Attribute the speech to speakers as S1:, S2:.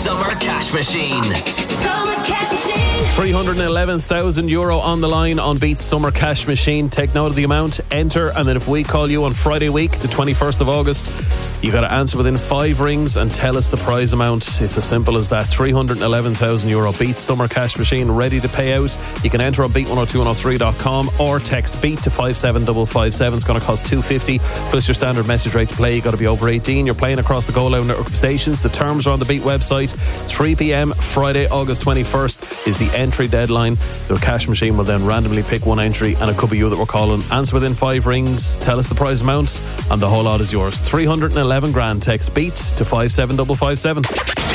S1: Summer Cash Machine.
S2: Summer Cash Machine.
S3: €311,000 on the line on Beat's Summer Cash Machine. Take note of the amount, enter, and then if we call you on Friday week, the 21st of August, you got to answer within 5 rings and tell us the prize amount. It's as simple as that. €311,000. Beat's Summer Cash Machine ready to pay out. You can enter on beat102103.com or text beat to 57557. It's going to cost $2.50 plus your standard message rate to play. You got to be over 18. You're playing across the Go Loud network of stations. The terms are on the Beat website. 3 p.m. Friday, August 21st is the entry deadline. The cash machine will then randomly pick one entry, and it could be you that we're calling. Answer within 5 rings, tell us the prize amount, and the whole lot is yours. 311 grand. Text beat to 57557.